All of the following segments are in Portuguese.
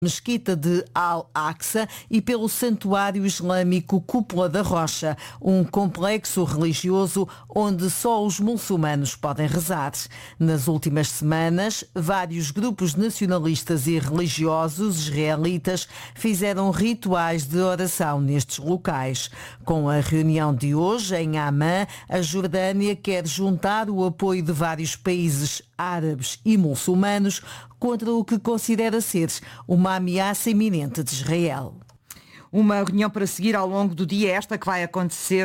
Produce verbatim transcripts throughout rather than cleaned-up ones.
Mesquita de Al-Aqsa e pelo Santuário Islâmico Cúpula da Rocha, um complexo religioso onde só os muçulmanos podem rezar. Nas últimas semanas, vários grupos nacionalistas e religiosos israelitas fizeram rituais de oração nestes locais. Com a reunião de hoje em Amman, a Jordânia quer juntar o apoio de vários países árabes e muçulmanos contra o que considera ser uma ameaça iminente de Israel. Uma reunião para seguir ao longo do dia, esta que vai acontecer,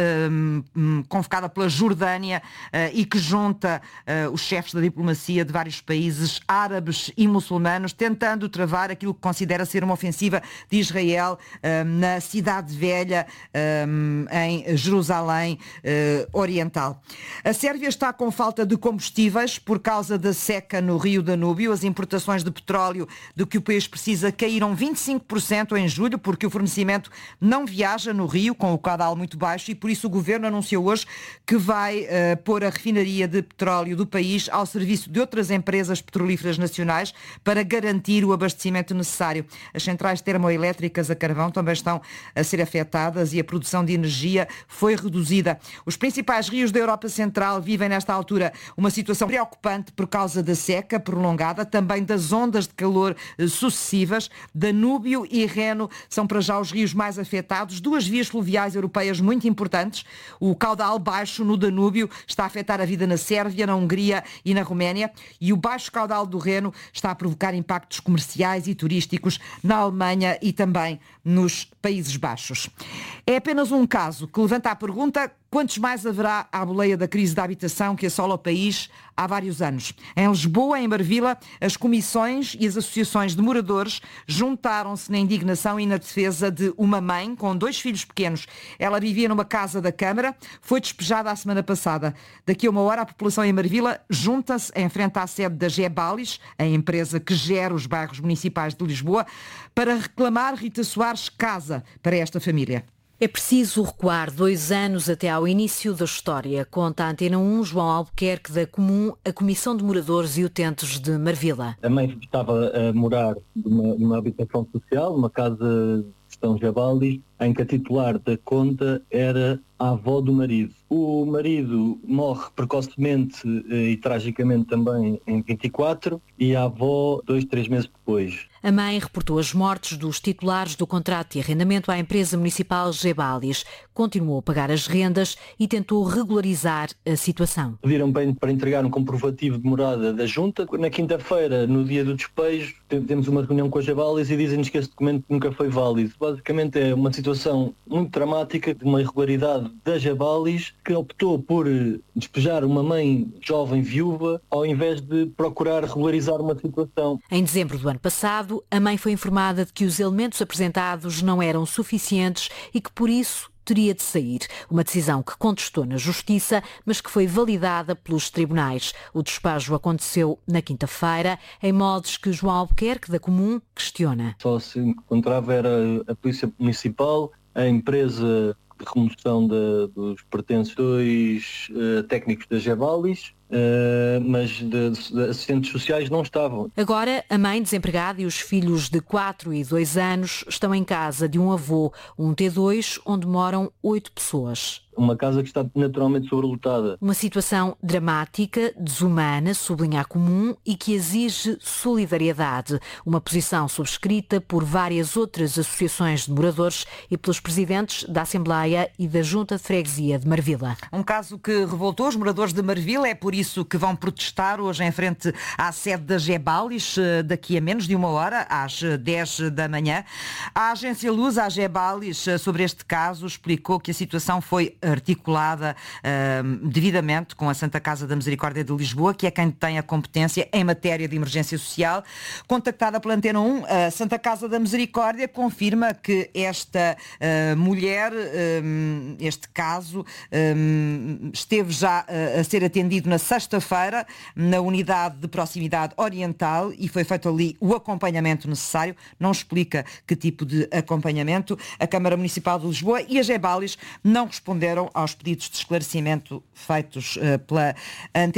um, um, convocada pela Jordânia uh, e que junta uh, os chefes da diplomacia de vários países árabes e muçulmanos, tentando travar aquilo que considera ser uma ofensiva de Israel um, na Cidade Velha, um, em Jerusalém uh, Oriental. A Sérvia está com falta de combustíveis por causa da seca no Rio Danúbio. As importações de petróleo do que o país precisa caíram vinte e cinco por cento em julho, porque o fornecimento não viaja no Rio, com o caudal muito baixo, e por isso o Governo anunciou hoje que vai uh, pôr a refinaria de petróleo do país ao serviço de outras empresas petrolíferas nacionais para garantir o abastecimento necessário. As centrais termoelétricas a carvão também estão a ser afetadas e a produção de energia foi reduzida. Os principais rios da Europa Central vivem nesta altura uma situação preocupante por causa da seca prolongada, também das ondas de calor uh, sucessivas. Danúbio e Reno são para já os rios mais afetados, duas vias fluviais europeias muito importantes. O caudal baixo no Danúbio está a afetar a vida na Sérvia, na Hungria e na Roménia, e o baixo caudal do Reno está a provocar impactos comerciais e turísticos na Alemanha e também nos Países Baixos. É apenas um caso que levanta a pergunta: quantos mais haverá à boleia da crise da habitação que assola o país há vários anos? Em Lisboa, em Marvila, as comissões e as associações de moradores juntaram-se na indignação e na defesa de uma mãe com dois filhos pequenos. Ela vivia numa casa da Câmara, foi despejada a semana passada. Daqui a uma hora, a população em Marvila junta-se em frente à sede da Gebalis, a empresa que gera os bairros municipais de Lisboa, para reclamar, Rita Soares, casa para esta família. É preciso recuar dois anos até ao início da história, conta a Antena um João Albuquerque, da Comum, a Comissão de Moradores e Utentes de Marvila. A mãe estava a morar numa, numa habitação social, numa casa de gestão Gebalis, em que a titular da conta era a avó do marido. O marido morre precocemente e tragicamente também em vinte e quatro e a avó dois, três meses depois. A mãe reportou as mortes dos titulares do contrato de arrendamento à empresa municipal Gebalis. Continuou a pagar as rendas e tentou regularizar a situação. Pediram bem para entregar um comprovativo de morada da junta. Na quinta-feira, no dia do despejo, temos uma reunião com a Gebalis e dizem-nos que esse documento nunca foi válido. Basicamente é uma situação muito dramática de uma irregularidade da Gebalis, que optou por despejar uma mãe jovem viúva ao invés de procurar regularizar uma situação. Em dezembro do ano passado, a mãe foi informada de que os elementos apresentados não eram suficientes e que, por isso, teria de sair. Uma decisão que contestou na Justiça, mas que foi validada pelos tribunais. O despejo aconteceu na quinta-feira, em modos que João Albuquerque, da Comum, questiona. Só se encontrava era a Polícia Municipal, a empresa de remoção de, dos pertences dos uh, técnicos da Gebalis, Uh, mas de, de assistentes sociais não estavam. Agora, a mãe desempregada e os filhos de quatro e dois anos estão em casa de um avô, um T dois, onde moram oito pessoas. Uma casa que está naturalmente sobrelotada. Uma situação dramática, desumana, sublinha a Comum, e que exige solidariedade. Uma posição subscrita por várias outras associações de moradores e pelos presidentes da Assembleia e da Junta de Freguesia de Marvila. Um caso que revoltou os moradores de Marvila, é por isso que vão protestar hoje em frente à sede da Gebalis, daqui a menos de uma hora, às dez da manhã. A agência Luz, a Gebalis, sobre este caso, explicou que a situação foi articulada uh, devidamente com a Santa Casa da Misericórdia de Lisboa, que é quem tem a competência em matéria de emergência social. Contactada pela Antena um, a Santa Casa da Misericórdia confirma que esta uh, mulher, um, este caso, um, esteve já uh, a ser atendido na sexta-feira na unidade de proximidade oriental e foi feito ali o acompanhamento necessário. Não explica que tipo de acompanhamento. A Câmara Municipal de Lisboa e a Gebalis não responderam aos pedidos de esclarecimento feitos uh, pela Antena um.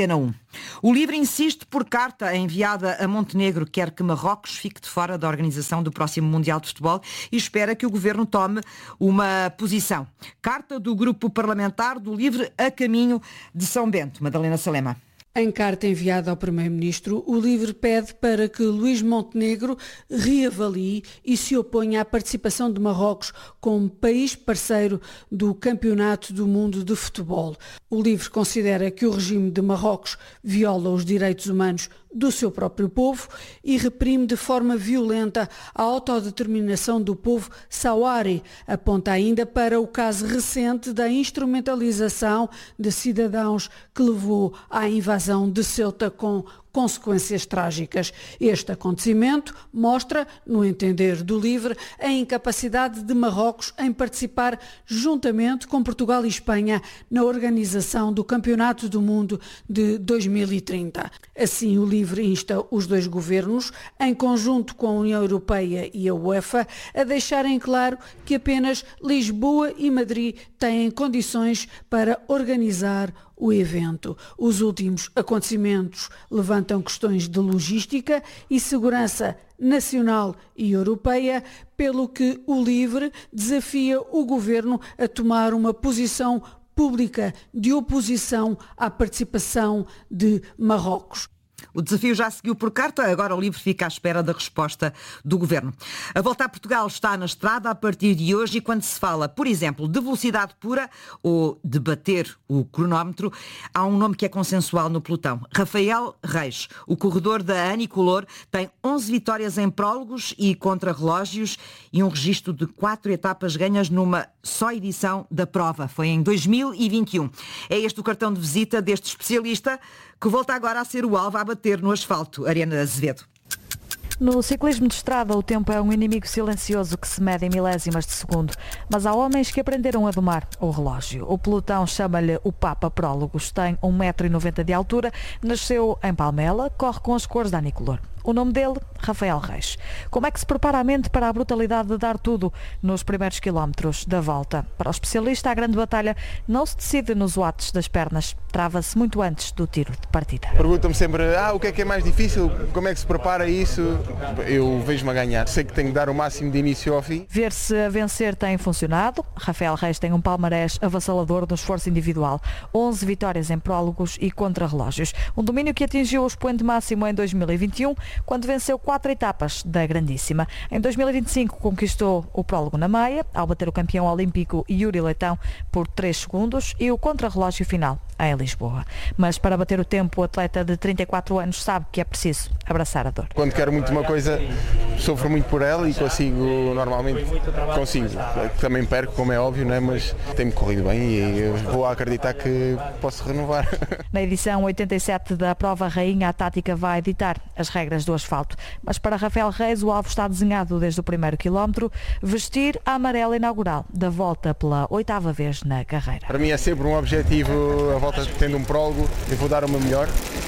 O LIVRE insiste por carta enviada a Montenegro, quer que Marrocos fique de fora da organização do próximo Mundial de Futebol e espera que o governo tome uma posição. Carta do grupo parlamentar do LIVRE a caminho de São Bento. Madalena Salema. Em carta enviada ao Primeiro-Ministro, o LIVRE pede para que Luís Montenegro reavalie e se oponha à participação de Marrocos como país parceiro do Campeonato do Mundo de Futebol. O LIVRE considera que o regime de Marrocos viola os direitos humanos do seu próprio povo e reprime de forma violenta a autodeterminação do povo sauari. Aponta ainda para o caso recente da instrumentalização de cidadãos que levou à invasão de Ceuta com consequências trágicas. Este acontecimento mostra, no entender do LIVRE, a incapacidade de Marrocos em participar juntamente com Portugal e Espanha na organização do Campeonato do Mundo de dois mil e trinta. Assim, o LIVRE insta os dois governos, em conjunto com a União Europeia e a UEFA, a deixarem claro que apenas Lisboa e Madrid têm condições para organizar o evento. Os últimos acontecimentos levantam questões de logística e segurança nacional e europeia, pelo que o LIVRE desafia o governo a tomar uma posição pública de oposição à participação de Marrocos. O desafio já seguiu por carta, agora o LIVRE fica à espera da resposta do governo. A volta a Portugal está na estrada a partir de hoje e quando se fala, por exemplo, de velocidade pura ou de bater o cronómetro, há um nome que é consensual no pelotão. Rafael Reis, o corredor da Anicolor, tem onze vitórias em prólogos e contrarrelógios e um registro de quatro etapas ganhas numa só edição da prova. Foi em dois mil e vinte e um. É este o cartão de visita deste especialista que volta agora a ser o alvo a bater no asfalto. Ariana Azevedo. No ciclismo de estrada, o tempo é um inimigo silencioso que se mede em milésimas de segundo. Mas há homens que aprenderam a domar o relógio. O pelotão chama-lhe o Papa Prólogos. Tem um metro e noventa de altura, nasceu em Palmela, corre com as cores da Anicolor. O nome dele, Rafael Reis. Como é que se prepara a mente para a brutalidade de dar tudo nos primeiros quilómetros da volta? Para o especialista, a grande batalha não se decide nos watts das pernas. Trava-se muito antes do tiro de partida. Perguntam-me sempre, ah, o que é que é mais difícil? Como é que se prepara isso? Eu vejo-me a ganhar. Sei que tenho que dar o máximo de início ao fim. Ver se a vencer tem funcionado. Rafael Reis tem um palmarés avassalador no esforço individual. onze vitórias em prólogos e contrarrelógios. Um domínio que atingiu o expoente máximo em dois mil e vinte e um, quando venceu quatro etapas da Grandíssima. Em dois mil e vinte e cinco conquistou o prólogo na Maia, ao bater o campeão olímpico Yuri Leitão por três segundos e o contrarrelógio final em Lisboa. Mas para bater o tempo, o atleta de trinta e quatro anos sabe que é preciso abraçar a dor. Quando quero muito uma coisa, sofro muito por ela e consigo, normalmente, consigo. Também perco, como é óbvio, não é? Mas tem-me corrido bem e vou acreditar que posso renovar. Na edição oitenta e sete da prova Rainha, a tática vai ditar as regras do asfalto. Mas para Rafael Reis, o alvo está desenhado desde o primeiro quilómetro, vestir a amarela inaugural da volta pela oitava vez na carreira. Para mim é sempre um objetivo, a volta tendo um prólogo, eu vou dar o meu melhor.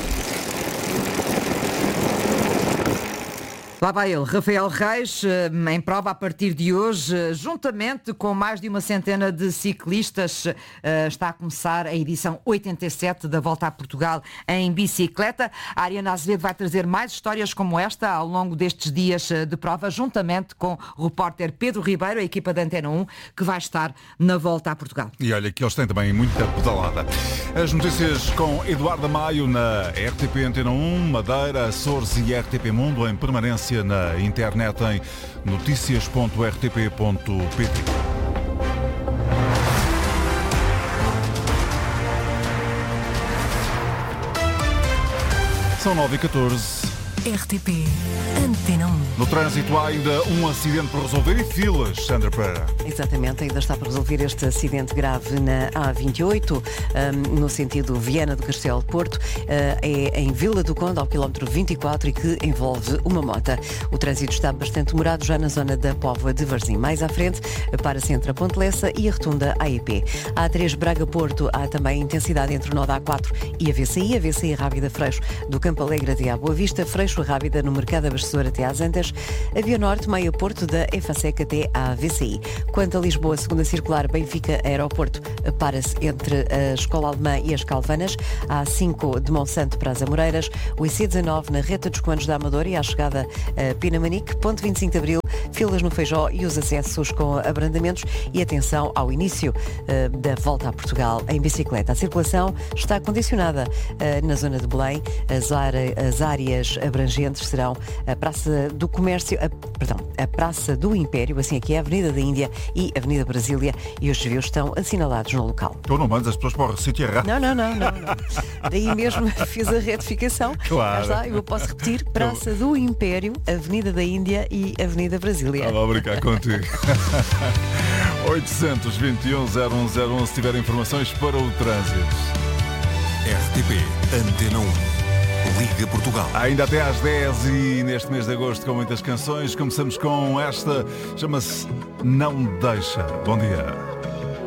Lá vai ele, Rafael Reis, em prova a partir de hoje, juntamente com mais de uma centena de ciclistas. Está a começar a edição oitenta e sete da Volta a Portugal em bicicleta. A Ariana Azevedo vai trazer mais histórias como esta ao longo destes dias de prova, juntamente com o repórter Pedro Ribeiro, a equipa da Antena um, que vai estar na Volta a Portugal. E olha que eles têm também muita pedalada. As notícias com Eduardo Maio na R T P Antena um, Madeira, Açores e R T P Mundo em permanência na internet em notícias ponto r t p ponto p t. São nove e catorze. R T P Antena um. No trânsito há ainda um acidente para resolver e filas, Sandra Pereira. Exatamente, ainda está para resolver este acidente grave na A vinte e oito, um, no sentido Viana do Castelo Porto, uh, é em Vila do Conde, ao quilómetro vinte e quatro, e que envolve uma mota. O trânsito está bastante demorado já na zona da Póvoa de Varzim. Mais à frente, para-se entre a Ponte Lessa e a Rotunda A E P. A A3 Braga-Porto, há também intensidade entre o nó da A quatro e a V C I, a V C I Rábida Freixo, do Campo Alegre até à Boa Vista, Freixo Rábida no Mercado Abastecedor até às Antas, a Via Norte, Meia Porto da EFASEC até à V C I. Quanto a Lisboa, segunda circular, Benfica Aeroporto, para-se entre a Escola Alemã e as Calvanas, a A cinco de Monsanto para as Amoreiras, o I C dezanove na reta dos comandos da Amadora e à chegada a Pinamanique, ponto vinte e cinco de Abril, filas no Feijó e os acessos com abrandamentos e atenção ao início uh, da volta a Portugal em bicicleta. A circulação está condicionada uh, na zona de Belém. As, área, as áreas abrangentes serão a Praça do Comércio, a, perdão, a Praça do Império, assim aqui é a Avenida da Índia e a Avenida Brasília, e os desvios estão assinalados no local. Tu não mandas as pessoas para o sítio errado. Não, não, não, não, não. Daí mesmo fiz a retificação. Claro. Está, eu posso repetir: Praça do Império, Avenida da Índia e Avenida Brasília. Estava a brincar contigo. oitocentos e vinte e um, zero um zero um se tiver informações para o trânsito. R T P Antena um. Liga Portugal. Ainda até às dez e neste mês de agosto com muitas canções. Começamos com esta, chama-se Não Deixa. Bom dia.